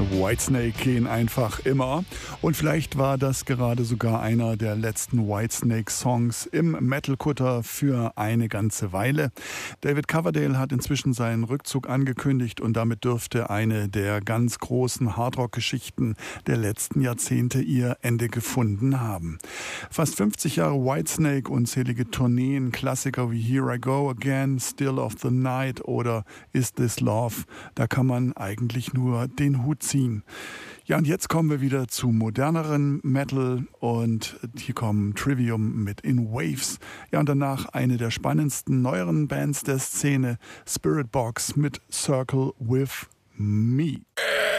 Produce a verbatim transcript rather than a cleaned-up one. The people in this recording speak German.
Whitesnake gehen einfach immer. Und vielleicht war das gerade sogar einer der letzten Whitesnake-Songs im Metal-Kutter für eine ganze Weile. David Coverdale hat inzwischen seinen Rückzug angekündigt und damit dürfte eine der ganz großen Hardrock-Geschichten der letzten Jahrzehnte ihr Ende gefunden haben. Fast fünfzig Jahre Whitesnake, unzählige Tourneen, Klassiker wie Here I Go Again, Still of the Night oder Is This Love, da kann man eigentlich nur den Hut ziehen. Ja, und jetzt kommen wir wieder zu moderneren Metal und hier kommen Trivium mit In Waves. Ja, und danach eine der spannendsten neueren Bands der Szene, Spiritbox mit Circle With Me.